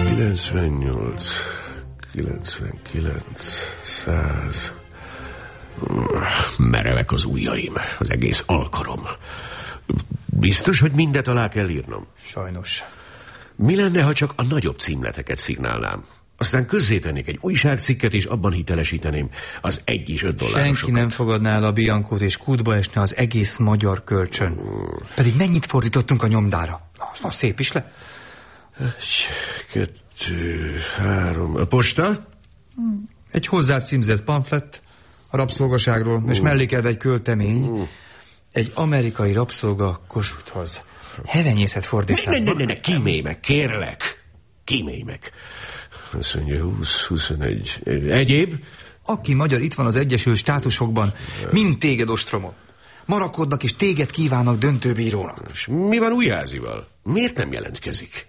98, 99, 100. Merevek az ujjaim, az egész alkarom. Biztos, hogy mindet alá kell írnom? Sajnos. Mi lenne, ha csak a nagyobb címleteket szignálnám? Aztán közzétennék egy újságcikket, és abban hitelesíteném az 1 és 5 dollárosokat. Senki nem fogadná el a Biancót, és kútba esne az egész magyar kölcsön. Pedig mennyit fordítottunk a nyomdára? Na, szép is le. 1, 2, 3... A posta? Egy hozzácímzett pamflett a rabszolgaságról, és mellékelve egy költemény. Egy amerikai rabszolga Kossuthhoz. Hevenyészet fordításban. Ne, kímélj meg, kérlek. Kímélj meg. Azt mondja 20, 21... Egyéb? Aki magyar itt van az Egyesült Státusokban, mind téged ostromol. Marakodnak és téged kívánnak döntőbírónak. És mi van Újházival? Miért nem jelentkezik?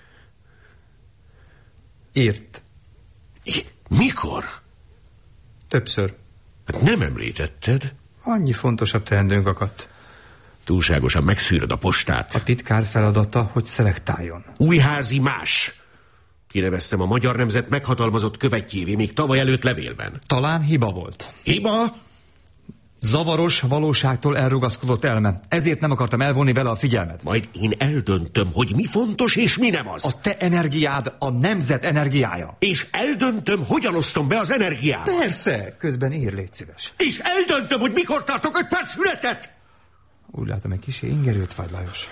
Írt. Mikor? Többször. Hát nem említetted. Annyi fontosabb teendőnk akadt. Túlságosan megszűröd a postát. A titkár feladata, hogy szelektáljon. Újházi más. Kineveztem a magyar nemzet meghatalmazott követjévé még tavaly előtt levélben. Talán hiba volt. Hiba? Zavaros valóságtól elrugaszkodott elme. Ezért nem akartam elvonni vele a figyelmet. Majd én eldöntöm, hogy mi fontos és mi nem az. A te energiád a nemzet energiája. És eldöntöm, hogyan osztom be az energiát. Persze, közben ír, légy szíves. És eldöntöm, hogy mikor tartok 5 perc szünetet. Úgy látom, egy kicsi ingerült vagy, Lajos.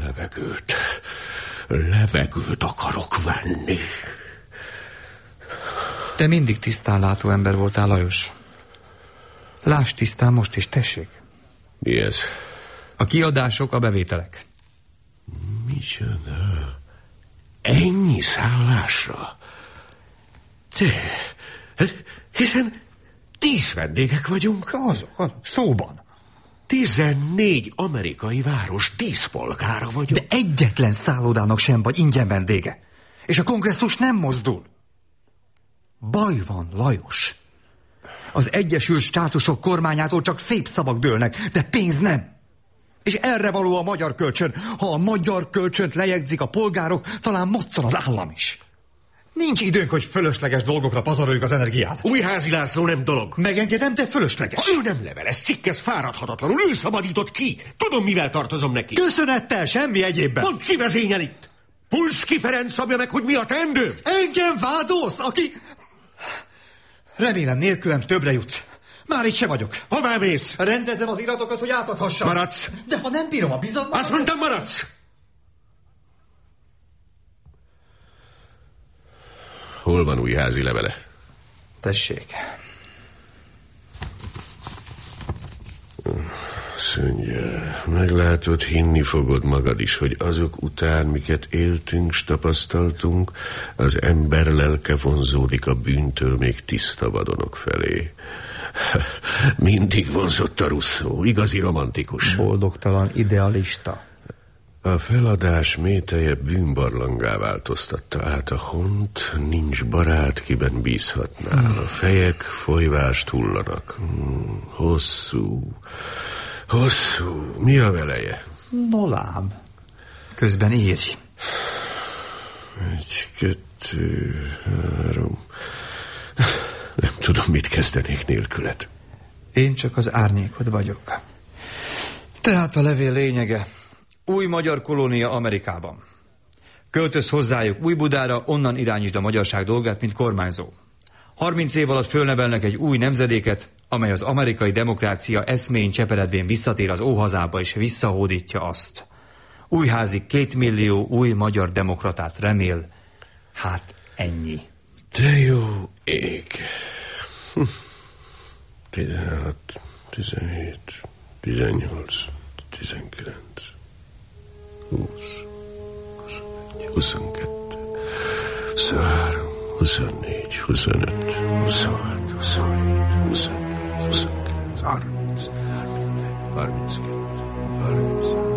Levegőt akarok venni. Te mindig tisztánlátó ember voltál, Lajos. Lásd tisztán most is, tessék. Mi ez? A kiadások, a bevételek. Micsoda? Ennyi szállásra? Hiszen 10 vendégek vagyunk. Azok, szóban. 14 amerikai város 10 polgára vagyok. De egyetlen szállodának sem vagy ingyen vendége. És a kongresszus nem mozdul. Baj van, Lajos. Az Egyesült Státusok kormányától csak szép szavak dőlnek, de pénz nem. És erre való a magyar kölcsön. Ha a magyar kölcsönt lejegyzik a polgárok, talán moccan az állam is. Nincs időnk, hogy fölösleges dolgokra pazaroljuk az energiát. Újházi László nem dolog. Megengedem, te fölösleges. Ha ő nem levelez, cikkez fáradhatatlanul, ő szabadított ki. Tudom, mivel tartozom neki. Köszönettel, semmi egyébben. Mondd, ki vezényel itt. Pulszky Ferenc szabja meg, hogy mi a teendő. Engem vádolsz, aki... Remélem, nélkülem többre jutsz. Már itt se vagyok. Hová mész? Rendezem az iratokat, hogy átadhassam. Maradsz. De ha nem bírom a bizalmat... Azt mondtam, maradsz. Hol van Újházi levele? Tessék. Szöndje, meglátod, hinni fogod magad is, hogy azok után, miket éltünk, s tapasztaltunk, az ember lelke vonzódik a bűntől még tiszta vadonok felé. Mindig vonzott a Rousseau, igazi romantikus. Boldogtalan idealista. A feladás méteje bűnbarlangá változtatta át a hont, nincs barát, kiben bízhatnál. A fejek folyvást hullanak. Hosszú, mi a veleje? Nolám. Közben írj. 1, 2, 3... Nem tudom, mit kezdenék nélküled. Én csak az árnyékod vagyok. Tehát a levél lényege: új magyar kolónia Amerikában. Költöz hozzájuk Újbudára, onnan irányítsd a magyarság dolgát, mint kormányzó. 30 év alatt fölnevelnek egy új nemzedéket, amely az amerikai demokrácia eszmén cseperedvén visszatér az óhazába és visszahódítja azt. Újházi 2 millió új magyar demokratát remél. Hát ennyi. De jó ég. 16, 17, 18, 19, 20, 21, 22, 23, 24, 25, 26, 27, 28, 29, 30, 31, 32, 33,